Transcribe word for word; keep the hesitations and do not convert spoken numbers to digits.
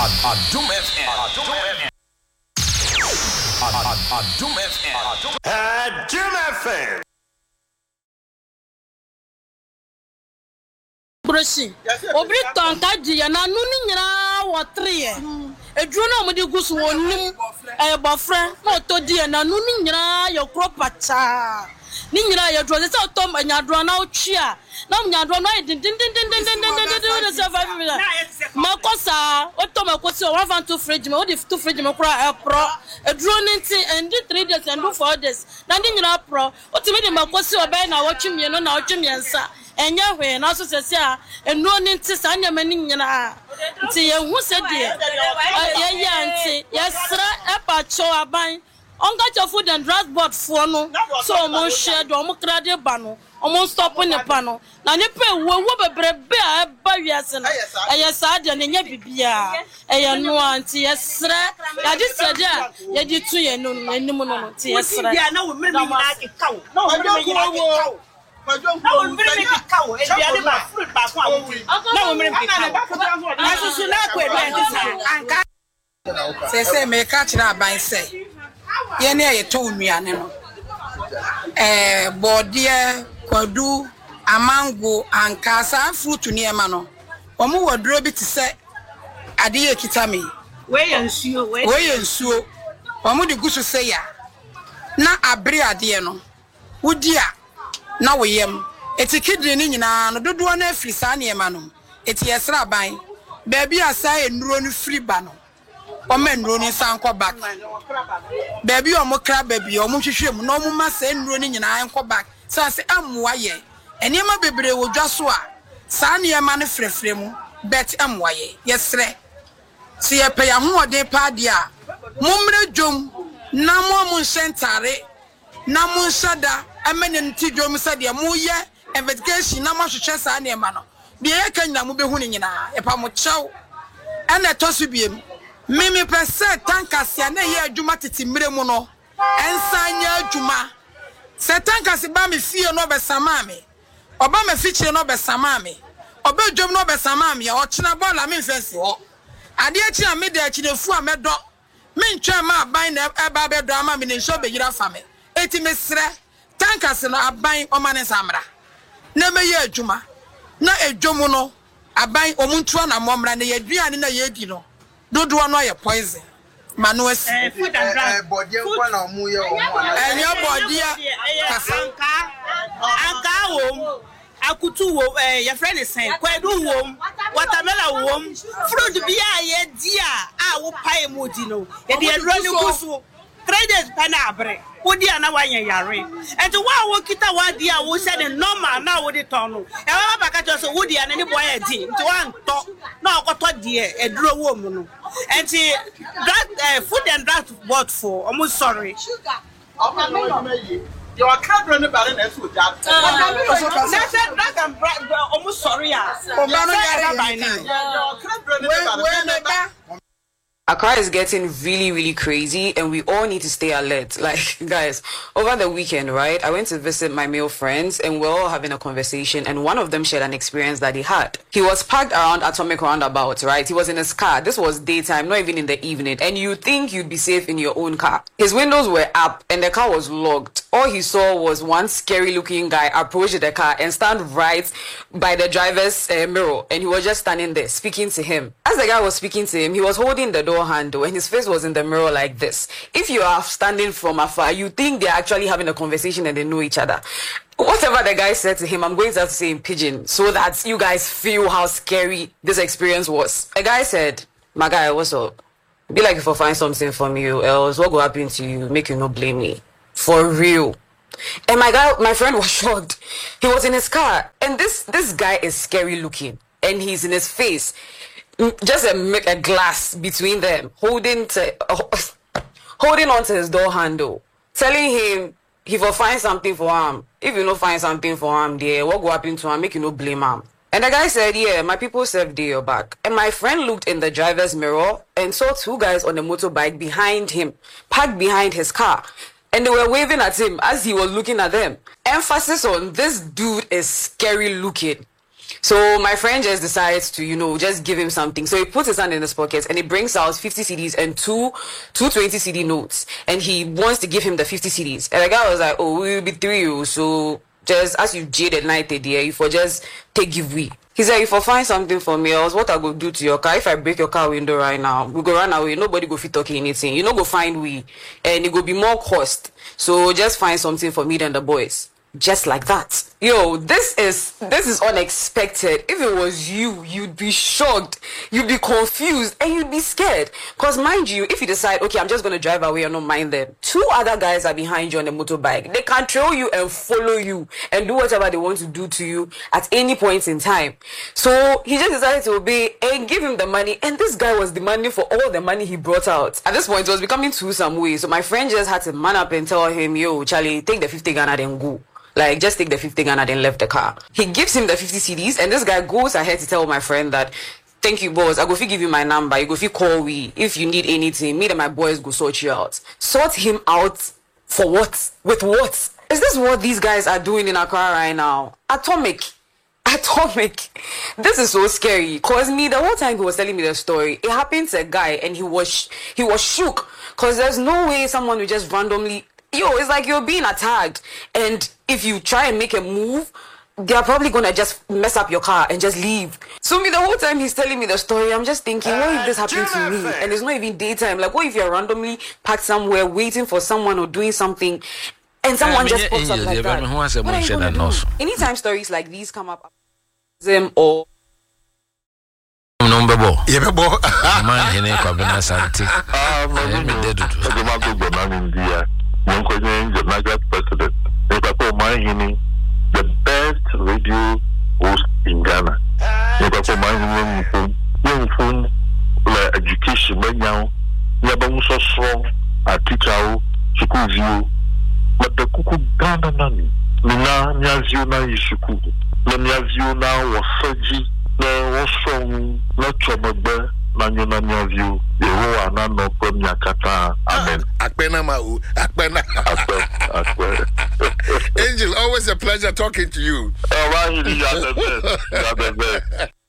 Adum F M. Adum F M. Adum F M. Broshi. Obri tonka jiya na nuni nyina wotriye. Eduro na omudi gusu wonum eh bofre na otodi na nuni nyina yokro pacha. Ni nyina yedro se otom nyadro na otwia. Na nyadro na din din din din din din din din survive me. Makosa otom akosi one van two fridge me, o di two fridge me kura e pro. Eduro ninti and three days and do four days. Na ni nyina pro. Otimi di makosi obe na wotwimie no na wotwimiensa. Enya hwe na so sese a enu ni nti sa nya mani nyina nti ye hu se de ye ye nti ye sra e pa cho aban onga cho food and drugs board fo no so mo share do mo krade ba no omo stop ne pa no na ne pe wo wo bebrebe a ba wiase no e ye sa de ne nya bibia e ye no anti ye sra ya di sede a ye di tu ye no anim no no nti ye sra na wo mmere mi na ke kawo na wo mmere mi na ke kawo na wo mmere mi kawo e bia de ba fruit ba ko awu na wo mmere mi kawo na so so na ko e bia de sa anka se se me ka kira aban se ye ne ye to nuane no eh bodie kwadu amango anka sa fruit ni e ma no omo wodro bi ti se ade ye kitame we ye nsuo we ye nsuo omo de gusu se ya na abre ade no wodi a na woyem etikidre ni nyina no dodo na afiri sa na ema no eti yesra aban baabi asa enuro no firi ba no o ma enuro ni sanko back baabi o mo kra baabi o mo hwehwem no mo ma sa enuro ni nyina anko back sa se amoa ye enema bebre wodwa so a sa na ema no frefre mu bet amoa ye yesre si ye pe ya ho ode pa de a momre dwom na mo mo nsentare na mo nsada amene nti dwom se de mo ye investigation na mo hwehwe sa na ema no de ye kan na mo behu ni nyina e pa mo chew ene to so biem mimi pese tankase na ye adwuma tete mire mu no ensanya adwuma se tankase ba me fie no be sama me oba me fichire no be sama me oba dwom no be sama me o chena bola me mfensi ho ade achi a me de achi defu a me do me ntwa ma aban na eba be do ama me ne nso be yira fa me eti me sre tankase no aban o mane samra na me ye adwuma na edwomu no aban omuntu na momra na ye duane na ye di no dodo no ye poison manu asi eh food and drug body kwa na omu ye omu enyo body anka anka wo akutu wo eh your friend is saying kwadu wo watermelon wo fruit bia ye dia a wo pai mu di no ye de adro ni kusu three days pana abre wodi ana wanye yare enti wa wo kita wa di a wo se de normal na wo de ton no e wa ba ka jo so wodi ana ni boy e di enti wa nto na okoto di e adro wo mu no enti that uh, food and drug bought for almost sorry sugar you are cadre ne bare na so that na said drug and almost sorry ah o ba no yare by now you are cadre ne bare Accra is getting really, really crazy, and we all need to stay alert. Like, guys, over the weekend, right, I went to visit my male friends, and we're all having a conversation, and one of them shared an experience that he had. He was parked around Atomic Roundabout, right? He was in his car. This was daytime, not even in the evening, and you think you'd be safe in your own car. His windows were up, and the car was locked. All he saw was one scary-looking guy approach the car and stand right by the driver's uh, mirror, and he was just standing there, speaking to him. As the guy was speaking to him, he was holding the door handle and his face was in the mirror like this. If you are standing from afar, you think they're actually having a conversation and they know each other. Whatever the guy said to him, I'm going to have to say in pidgin so that you guys feel how scary this experience was. The guy said, my guy, what's up? Be like if I find something from you, else what will happen to you? Make you not blame me. For real. And my guy, my friend was shocked. He was in his car and this, this guy is scary looking and he's in his face. Just a, a glass between them, holding to, uh, holding on to his door handle, telling him he will find something for him. If you don't find something for him, there, what will happen to him? Make you no blame him. And the guy said, yeah, my people served your back. And my friend looked in the driver's mirror and saw two guys on a motorbike behind him, parked behind his car. And they were waving at him as he was looking at them. Emphasis on this dude is scary looking. So my friend just decides to, you know, just give him something. So he puts his hand in his pocket and he brings out fifty C Ds and two, two twenty C D notes. And he wants to give him the fifty C Ds. And the guy was like, oh, we'll be three. So just as you jaded night there, you for just take give we. He said, if I find something for me else, what I go do to your car? If I break your car window right now, we go run away. Nobody go fit talking anything. You know, go find we. And it go be more cost. So just find something for me than the boys. Just like that. Yo, this is this is unexpected. If it was you, you'd be shocked, you'd be confused, and you'd be scared. Because mind you, if you decide, okay, I'm just going to drive away and not mind them, two other guys are behind you on the motorbike. They control you and follow you and do whatever they want to do to you at any point in time. So he just decided to obey and give him the money. And this guy was demanding for all the money he brought out. At this point, it was becoming two some way. So my friend just had to man up and tell him, yo, Charlie, take the fifty Ghana and go. Like, just take the fifty Ghana and left the car. He gives him the fifty C Ds, and this guy goes ahead to tell my friend that, thank you, boss. I go fi give you my number. You go fi call we. If you need anything, me and my boys go sort you out. Sort him out for what? With what? Is this what these guys are doing in Accra right now? Atomic. Atomic. This is so scary. Cause me, the whole time he was telling me the story, it happened to a guy, and he was he was shook. Cause there's no way someone would just randomly. Yo, it's like you're being attacked, and if you try and make a move, they're probably gonna just mess up your car and just leave. So me, the whole time he's telling me the story, I'm just thinking, what if this happened to me? And it's not even daytime. Like, what if you're randomly parked somewhere waiting for someone or doing something, and someone just pops up like that? What are you gonna do? Anytime stories like these come up, them or. Number four. Yeah, boy. Man, he never come in Asante. Ah, man, me dead. Naga president, the best radio host in Ghana. Education, so strong, a teacher, school view, but the cuckoo Ghana nani. Nina Nyazuna is school. Nyazuna was surgery, no was strong, not trouble. Nanyona Nyaview, the Roa Nano Premier Kata. Amen. Akpena Mau, Akpena. Angel, always a pleasure talking to you. Oh, right, you are the best. You are the best.